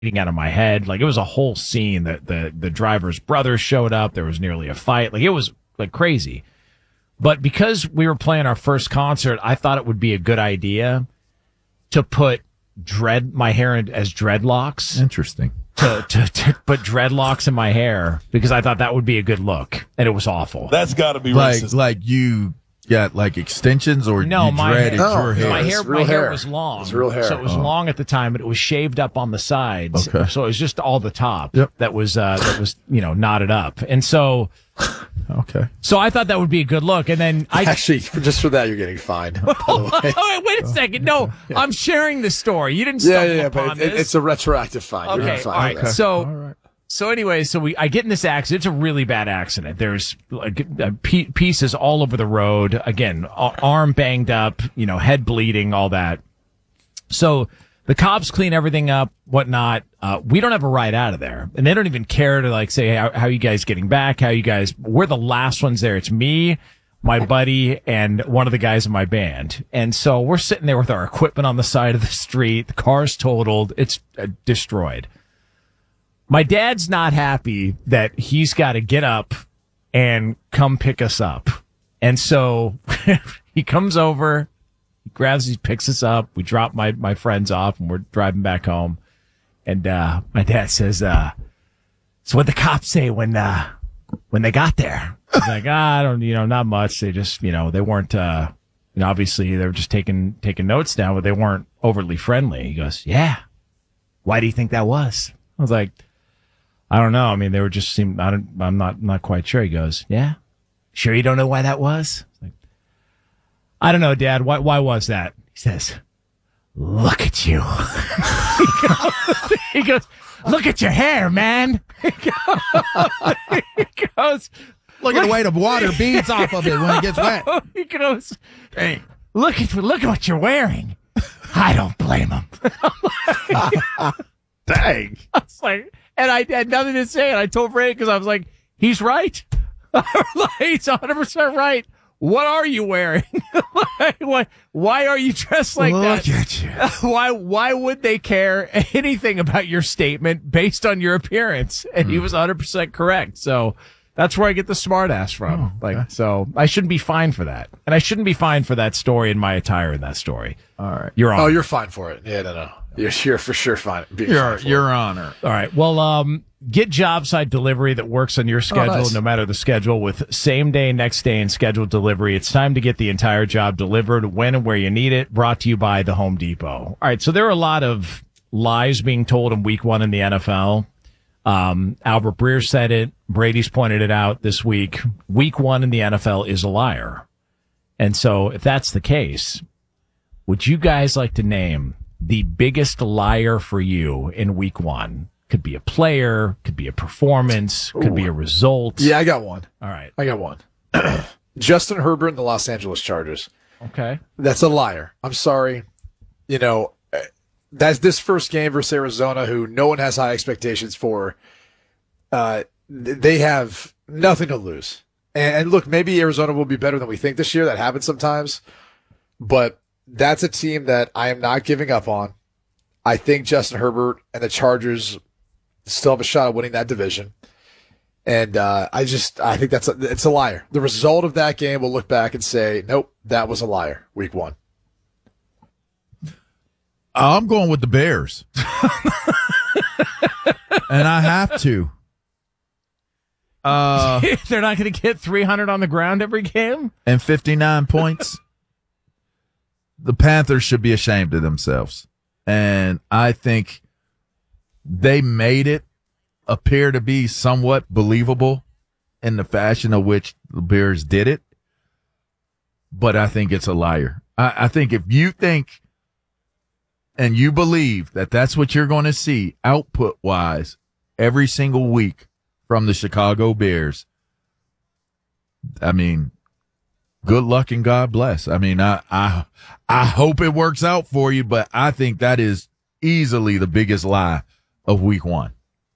out of my head. Like, it was a whole scene that the driver's brother showed up. There was nearly a fight. Like, it was like crazy. But because we were playing our first concert, I thought it would be a good idea to put my hair as dreadlocks. Interesting. To put dreadlocks in my hair because I thought that would be a good look, and it was awful. That's got to be racist. Like you got like extensions, or no, you dreaded your hair? My hair was long. It's real hair. So it was long at the time, but it was shaved up on the sides. Okay. So it was just all the top Yep. that was knotted up, and so. Okay. So I thought that would be a good look, and then Actually, just for that, you're getting fined. Wait a second. No, I'm sharing the story. You didn't stumble upon but this. it's a retroactive fine. You're Okay, getting all fined. right. So anyway, I get in this accident. It's a really bad accident. There's like pieces all over the road. Again, arm banged up, head bleeding, all that. So the cops clean everything up, whatnot. We don't have a ride out of there, and they don't even care to like say, hey, how you guys getting back? We're the last ones there. It's me, my buddy, and one of the guys in my band. And so we're sitting there with our equipment on the side of the street. The car's totaled. It's destroyed. My dad's not happy that he's got to get up and come pick us up. And so he comes over, he picks us up. We drop my friends off, and we're driving back home. And my dad says, so what'd the cops say when they got there? He's like, I don't, not much. They just, they weren't, obviously they were just taking notes down, but they weren't overly friendly. He goes, yeah. Why do you think that was? I was like, I don't know. I mean, they were just I'm not quite sure. He goes, yeah. Sure you don't know why that was? Like, I don't know, Dad. Why was that? He says, look at you. He goes, look at your hair, man. He goes, Look at the way the water beads off of it when it gets wet. He goes, hey, look at what you're wearing. I don't blame him. Dang. I was like, and I had nothing to say. And I told Ray because I was like, he's right. He's 100% right. What are you wearing? Why are you dressed like that? Look at you. Why would they care anything about your statement based on your appearance? And he was 100% correct. So that's where I get the smart ass from. So I shouldn't be fined for that. And I shouldn't be fined for that story and my attire in that story. All right. You're on. Oh, you're fine for it. Yeah, no. You're for sure fine. Your honor. All right. Well, get job site delivery that works on your schedule, nice. no matter the schedule, with same day, next day, and scheduled delivery. It's time to get the entire job delivered when and where you need it. Brought to you by the Home Depot. All right. So there are a lot of lies being told in week one in the NFL. Albert Breer said it. Brady's pointed it out this week. Week one in the NFL is a liar. And so if that's the case, would you guys like to name the biggest liar for you in week one? Could be a player, could be a performance, could be a result. Yeah, I got one. All right. I got one. Justin Herbert and the Los Angeles Chargers. Okay. That's a liar. I'm sorry. That's this first game versus Arizona, who no one has high expectations for. They have nothing to lose. And look, maybe Arizona will be better than we think this year. That happens sometimes. But that's a team that I am not giving up on. I think Justin Herbert and the Chargers still have a shot at winning that division. And I think it's a liar. The result of that game, we'll look back and say, nope, that was a liar, week one. I'm going with the Bears. And I have to. They're not going to get 300 on the ground every game? And 59 points. The Panthers should be ashamed of themselves. And I think they made it appear to be somewhat believable in the fashion of which the Bears did it. But I think it's a liar. I think if you think and you believe that that's what you're going to see output-wise every single week from the Chicago Bears, I mean, good luck and God bless. I mean, I hope it works out for you, but I think that is easily the biggest lie of week one.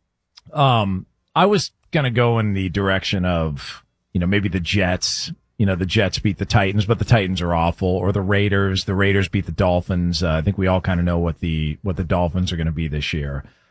I was going to go in the direction of, maybe the Jets. The Jets beat the Titans, but the Titans are awful. Or the Raiders. The Raiders beat the Dolphins. I think we all kind of know what the Dolphins are going to be this year.